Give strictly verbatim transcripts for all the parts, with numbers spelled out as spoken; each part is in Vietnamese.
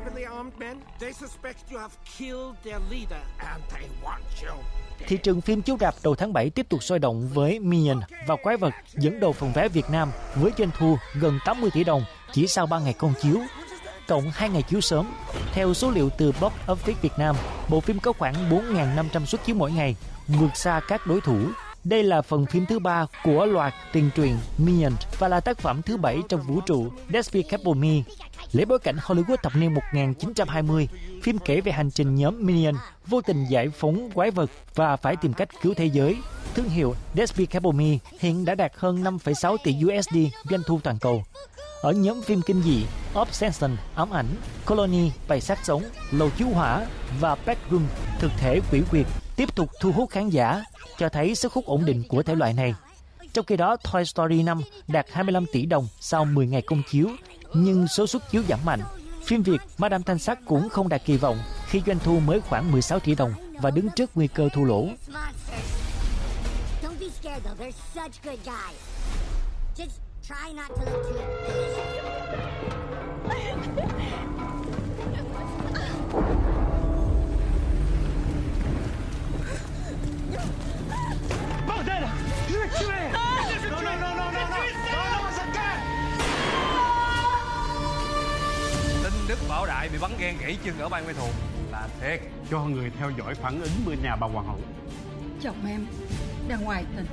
Thị trường phim chiếu rạp đầu tháng bảy tiếp tục sôi động với Minion và Quái vật dẫn đầu phòng vé Việt Nam với doanh thu gần tám mươi tỷ đồng chỉ sau ba ngày công chiếu, cộng hai ngày chiếu sớm. Theo số liệu từ Box Office Việt Nam, bộ phim có khoảng bốn nghìn năm trăm suất chiếu mỗi ngày, vượt xa các đối thủ. Đây là phần phim thứ ba của loạt tiền truyện Minion và là tác phẩm thứ bảy trong vũ trụ Despicable Me. Lấy bối cảnh Hollywood thập niên một nghìn chín trăm hai mươi, phim kể về hành trình nhóm Minion vô tình giải phóng quái vật và phải tìm cách cứu thế giới. Thương hiệu Despicable Me hiện đã đạt hơn năm phẩy sáu tỷ u ét đê doanh thu toàn cầu. Ở nhóm phim kinh dị, Obsession, ám ảnh, Colony, bầy sát sống, lầu chiếu hỏa và Backroom, thực thể quỷ quyệt tiếp tục thu hút khán giả, cho thấy sức hút ổn định của thể loại này. Trong khi đó, Toy Story năm đạt hai mươi lăm tỷ đồng sau mười ngày công chiếu, nhưng số suất chiếu giảm mạnh. Phim Việt Madame Thanh Sắc cũng không đạt kỳ vọng khi doanh thu mới khoảng mười sáu tỷ đồng và đứng trước nguy cơ thua lỗ. Đức Bảo Đại bị bắn ghen gãy chân ở Ban Mê Thuột là thiệt. Cho người theo dõi phản ứng bên nhà bà hoàng hậu. Chồng em đang ngoài tình.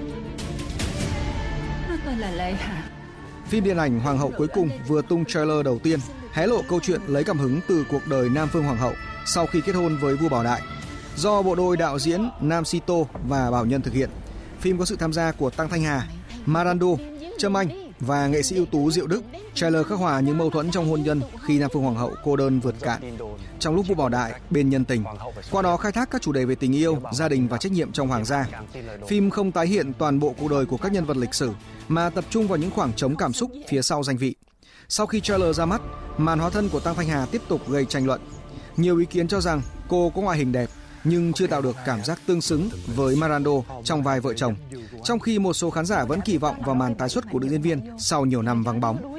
Nó tên là Lệ Hạ. Phim điện ảnh Hoàng hậu cuối cùng vừa tung trailer đầu tiên, hé lộ câu chuyện lấy cảm hứng từ cuộc đời Nam Phương Hoàng hậu sau khi kết hôn với vua Bảo Đại. Do bộ đôi đạo diễn Nam Sito và Bảo Nhân thực hiện, phim có sự tham gia của Tăng Thanh Hà, Marando, Trâm Anh và nghệ sĩ ưu tú Diệu Đức. Trailer khắc họa những mâu thuẫn trong hôn nhân khi Nam Phương Hoàng hậu cô đơn vượt cạn trong lúc vua Bảo Đại bên nhân tình, qua đó khai thác các chủ đề về tình yêu, gia đình và trách nhiệm trong hoàng gia. Phim không tái hiện toàn bộ cuộc đời của các nhân vật lịch sử mà tập trung vào những khoảng trống cảm xúc phía sau danh vị. Sau khi trailer ra mắt, màn hóa thân của Tăng Thanh Hà tiếp tục gây tranh luận. Nhiều ý kiến cho rằng cô có ngoại hình đẹp nhưng chưa tạo được cảm giác tương xứng với Marando trong vai vợ chồng, trong khi một số khán giả vẫn kỳ vọng vào màn tái xuất của nữ diễn viên sau nhiều năm vắng bóng.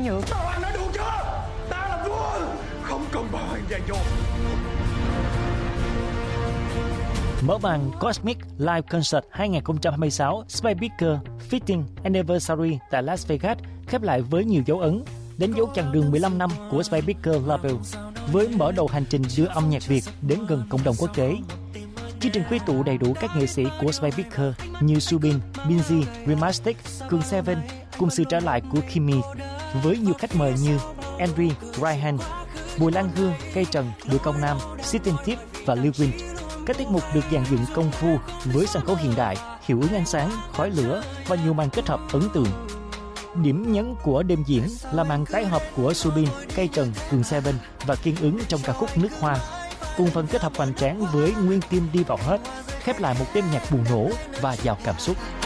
Mở màn Cosmic Live Concert hai không hai sáu Spybeaker Fitting Anniversary tại Las Vegas khép lại với nhiều dấu ấn, đánh dấu chặng đường mười lăm năm của Spybeaker Label, với mở đầu hành trình đưa âm nhạc Việt đến gần cộng đồng quốc tế. Chương trình quy tụ đầy đủ các nghệ sĩ của Spybeaker như Subin, Binz, Remastic, Cường Seven cùng sự trở lại của Kimmy, với nhiều khách mời như Henry, Ryan, Bùi Lan Hương, Cây Trần, Bùi Công Nam, Sitin Tip và Lưu Win. Các tiết mục được dàn dựng công phu với sân khấu hiện đại, hiệu ứng ánh sáng, khói lửa và nhiều màn kết hợp ấn tượng. Điểm nhấn của đêm diễn là màn tái hợp của Subin, Cây Trần, Cường Seven và Kiên Ứng trong ca khúc Nước Hoa, cùng phần kết hợp hoành tráng với Nguyên Tim đi vào hết, khép lại một đêm nhạc bùng nổ và giàu cảm xúc.